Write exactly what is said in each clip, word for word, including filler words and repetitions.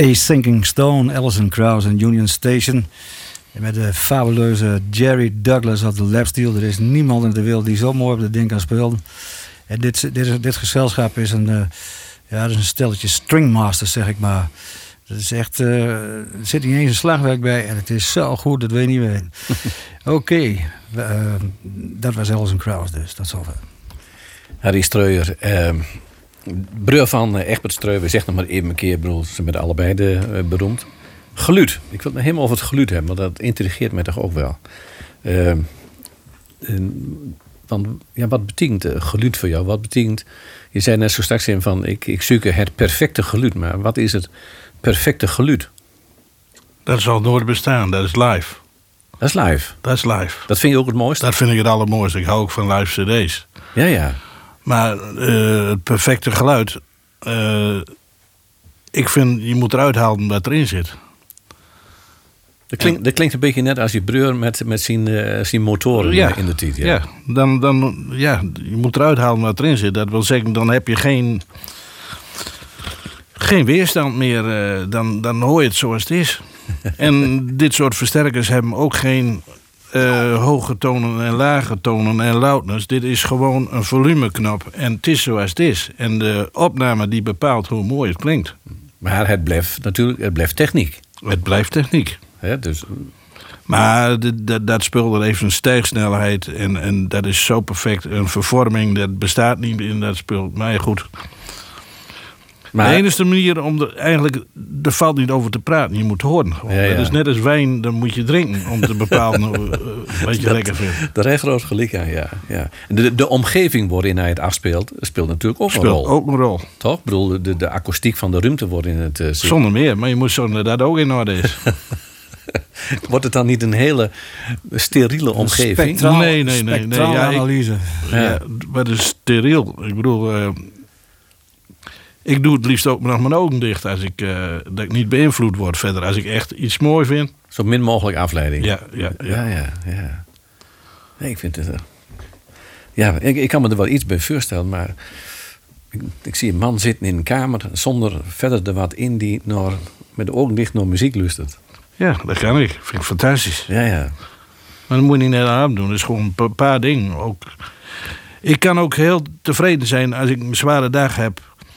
A Sinking Stone, Alison Krauss en Union Station. En met de fabuleuze Jerry Douglas op de lapsteel. Er is niemand in de wereld die zo mooi op dat ding kan spelen. En dit, dit, dit gezelschap is een, uh, ja, dat is een stelletje stringmasters, zeg ik maar. Dat is echt, uh, er zit niet eens een slagwerk bij en het is zo goed, dat weet je niet weten. Oké, okay, uh, dat was Alison Krauss dus, dat is zover. Harry Streuer, uh, broer van uh, Egbert Streuer, zeg nog maar even een keer, bedoel, ze zijn allebei de, uh, beroemd. Geluid, ik wil het helemaal over het geluid hebben, want dat intrigeert mij toch ook wel. Uh, uh, want, ja, wat betekent uh, geluid voor jou? Wat betekent, je zei net zo straks in van, ik, ik zoek het perfecte geluid, maar wat is het perfecte geluid? Dat zal nooit bestaan, dat is live. Dat is live? Dat is live. Dat vind je ook het mooiste? Dat vind ik het allermooiste. Ik hou ook van live cd's. Ja, ja. Maar uh, het perfecte geluid... Uh, ik vind, je moet eruit halen wat erin zit. Dat klinkt, dat klinkt een beetje net als je broer met, met zijn, uh, zijn motoren ja, in de tijd. Ja, ja, dan, dan, ja, je moet eruit halen wat erin zit. Dat wil zeggen, dan heb je geen... geen weerstand meer. Uh, dan, dan hoor je het zoals het is. En dit soort versterkers hebben ook geen uh, hoge tonen en lage tonen en loudness. Dit is gewoon een volumeknop. En het is zoals het is. En de opname die bepaalt hoe mooi het klinkt. Maar het blijft natuurlijk, het blijft techniek. Het blijft techniek. Ja, dus... Maar de, de, dat spul dat heeft een stijgsnelheid. En, en dat is zo perfect. Een vervorming, dat bestaat niet in dat spul. Maar ja, goed... Maar, de enige manier om er eigenlijk, er valt niet over te praten. Je moet horen. Ja, ja. Dat is net als wijn, dan moet je drinken om te bepalen uh, wat je dat, lekker vindt. Dat is groot gelijk, ja. ja, ja. De, de omgeving waarin hij het afspeelt, speelt natuurlijk ook speelt een rol. ook een rol. Toch? Ik bedoel, de, de akoestiek van de ruimte wordt in het... Uh, Zonder meer, maar je moet zorgen dat dat ook in orde is. Wordt het dan niet een hele steriele omgeving? Spectraal, nee, nee, nee. nee ja, analyse. Ik, ja. Ja, wat is steriel? Ik bedoel... Uh, Ik doe het liefst ook nog mijn ogen dicht als ik, uh, dat ik niet beïnvloed word verder. Als ik echt iets mooi vind. Zo min mogelijk afleiding. Ja, ja, ja. ja, ja, ja. Nee, ik vind het... Uh, ja, ik, ik kan me er wel iets bij voorstellen, maar... Ik, ik zie een man zitten in een kamer zonder verder er wat in die naar, met de ogen dicht naar muziek luistert. Ja, dat kan ik. Vind ik fantastisch. Ja, ja. Maar dat moet je niet net aan doen. Dat is gewoon een paar dingen. Ook. Ik kan ook heel tevreden zijn als ik een zware dag heb.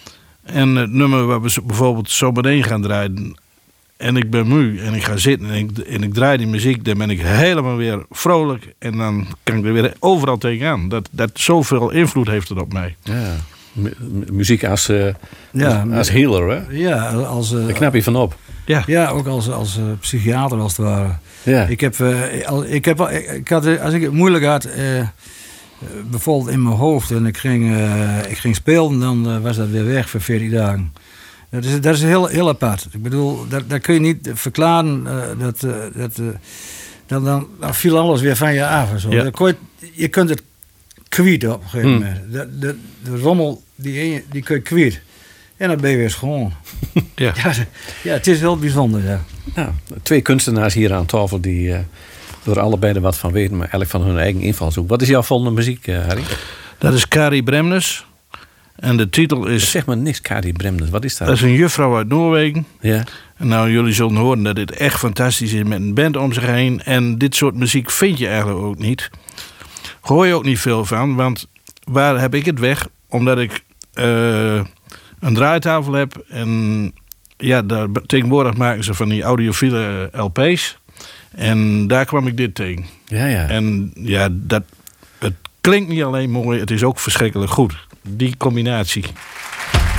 En het nummer waar we bijvoorbeeld zo meteen gaan draaien. En ik ben moe en ik ga zitten en ik, en ik draai die muziek. Dan ben ik helemaal weer vrolijk. En dan kan ik er weer overal tegenaan. Dat, dat zoveel invloed heeft het op mij. Ja. M- muziek als, uh, ja, als, als healer, hè? Ja, als... Uh, Daar knap je van op. Ja, ja ook als, als uh, psychiater als het ware. Ja. Ik heb... Uh, al, ik heb ik, ik had, als ik het moeilijk had... Uh, bijvoorbeeld in mijn hoofd en ik ging, uh, ik ging spelen, dan uh, was dat weer weg voor veertien dagen. Dat is, dat is heel, heel apart. Ik bedoel, dat, dat kun je niet verklaren. Uh, dat, uh, dat, uh, dan, dan, dan viel alles weer van je af. En zo. Ja. Kon je, je kunt het kwijt op een gegeven hmm. moment. De, de, de rommel, die, die kun je kwijt. En dan ben je weer schoon. Ja. Ja, ja, het is heel bijzonder. Ja. Nou, twee kunstenaars hier aan tafel die... Uh, door allebei er wat van weten, maar eigenlijk van hun eigen invalshoek. Wat is jouw volgende muziek, uh, Harry? Dat is Kari Bremnes. En de titel is... Zeg maar niks, Kari Bremnes. Wat is dat? Dat is een juffrouw uit Noorwegen. Ja. En nou, jullie zullen horen dat dit echt fantastisch is met een band om zich heen. En dit soort muziek vind je eigenlijk ook niet. Hoor je ook niet veel van, want waar heb ik het weg? Omdat ik uh, een draaitafel heb. En ja, daar, tegenwoordig maken ze van die audiofiele L P's. En daar kwam ik dit tegen. Ja, ja. En ja, dat, het klinkt niet alleen mooi, het is ook verschrikkelijk goed. Die combinatie.